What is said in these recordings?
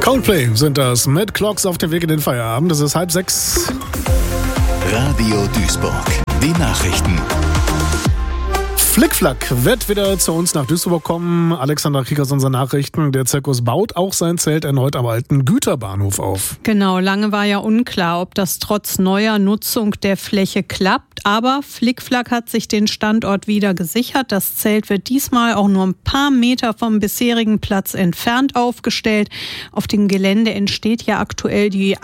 Coldplay sind das mit Clocks auf dem Weg in den Feierabend. Es ist 5:30. Radio Duisburg. Die Nachrichten. Flickflack wird wieder zu uns nach Duisburg kommen. Alexander Kriegers, unsere Nachrichten. Der Zirkus baut auch sein Zelt erneut am alten Güterbahnhof auf. Genau, lange war ja unklar, ob das trotz neuer Nutzung der Fläche klappt. Aber Flickflack hat sich den Standort wieder gesichert. Das Zelt wird diesmal auch nur ein paar Meter vom bisherigen Platz entfernt aufgestellt. Auf dem Gelände entsteht ja aktuell die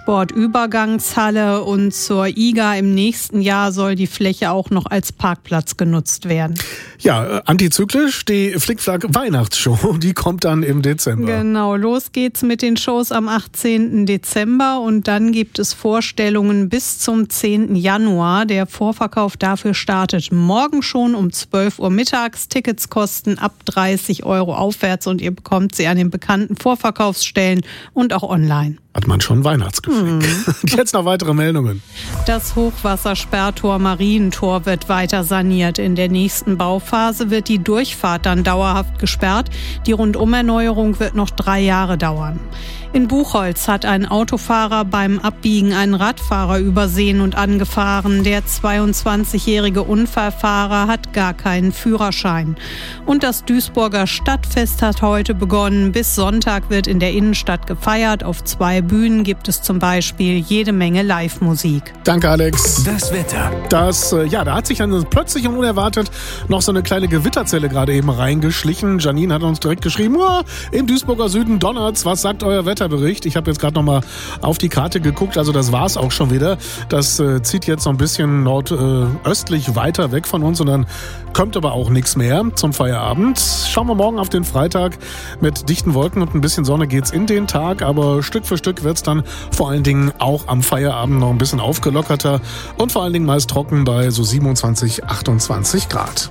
Eissportübergangshalle und zur IGA im nächsten Jahr soll die Fläche auch noch als Parkplatz genutzt werden. Ja, antizyklisch, die Flickflack-Weihnachtsshow, die kommt dann im Dezember. Genau, los geht's mit den Shows am 18. Dezember und dann gibt es Vorstellungen bis zum 10. Januar. Der Vorverkauf dafür startet morgen schon um 12 Uhr mittags. Tickets kosten ab 30 € aufwärts und ihr bekommt sie an den bekannten Vorverkaufsstellen und auch online. Hat man schon ein Weihnachtsgeschenk. Jetzt noch weitere Meldungen. Das Hochwassersperrtor Marientor wird weiter saniert. In der nächsten Bauphase wird die Durchfahrt dann dauerhaft gesperrt. Die Rundumerneuerung wird noch 3 Jahre dauern. In Buchholz hat ein Autofahrer beim Abbiegen einen Radfahrer übersehen und angefahren. Der 22-jährige Unfallfahrer hat gar keinen Führerschein. Und das Duisburger Stadtfest hat heute begonnen. Bis Sonntag wird in der Innenstadt gefeiert. Auf 2 Bühnen gibt es zum Beispiel jede Menge Live-Musik. Danke, Alex. Das Wetter. Da hat sich dann plötzlich und unerwartet noch so eine kleine Gewitterzelle gerade eben reingeschlichen. Janine hat uns direkt geschrieben, im Duisburger Süden donnert's. Was sagt euer Wetterbericht? Ich habe jetzt gerade noch mal auf die Karte geguckt. Also das war's auch schon wieder. Das zieht jetzt so ein bisschen nordöstlich weiter weg von uns und dann kommt aber auch nichts mehr zum Feierabend. Schauen wir morgen auf den Freitag. Mit dichten Wolken und ein bisschen Sonne geht's in den Tag, aber Stück für Stück wird's dann vor allen Dingen auch am Feierabend noch ein bisschen aufgelockerter und vor allen Dingen meist trocken bei so 27, 28 Grad.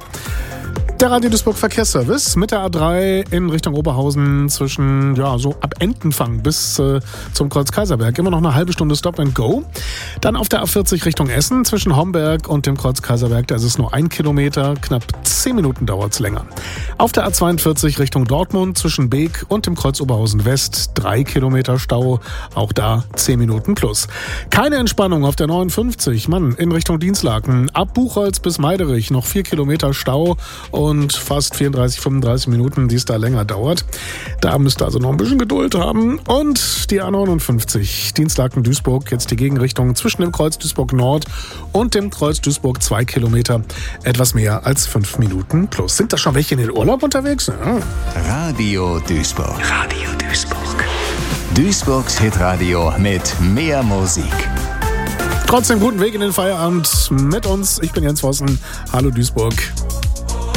Der Radio Duisburg Verkehrsservice mit der A3 in Richtung Oberhausen zwischen, so ab Entenfang bis zum Kreuz Kaiserberg. Immer noch eine halbe Stunde Stop and Go. Dann auf der A40 Richtung Essen zwischen Homberg und dem Kreuz Kaiserberg. Da ist es nur 1 Kilometer. Knapp 10 Minuten dauert's länger. Auf der A42 Richtung Dortmund zwischen Beek und dem Kreuz Oberhausen West 3 Kilometer Stau. Auch da 10 Minuten plus. Keine Entspannung auf der 59. In Richtung Dinslaken. Ab Buchholz bis Meiderich noch 4 Kilometer Stau und fast 34, 35 Minuten, die es da länger dauert. Da müsst ihr also noch ein bisschen Geduld haben. Und die A59, Dinslaken-Duisburg, jetzt die Gegenrichtung zwischen dem Kreuz Duisburg Nord und dem Kreuz Duisburg 2 Kilometer. Etwas mehr als 5 Minuten plus. Sind da schon welche in den Urlaub unterwegs? Ja. Radio Duisburg. Radio Duisburg. Duisburgs Hitradio mit mehr Musik. Trotzdem guten Weg in den Feierabend mit uns. Ich bin Jens Vossen. Hallo Duisburg.